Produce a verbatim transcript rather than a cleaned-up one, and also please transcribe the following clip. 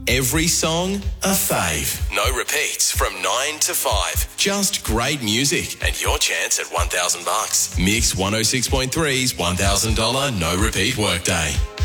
Every song, a fave. No repeats from nine to five. Just great music and your chance at one thousand bucks. Mix one oh six point three's one thousand dollars no repeat workday.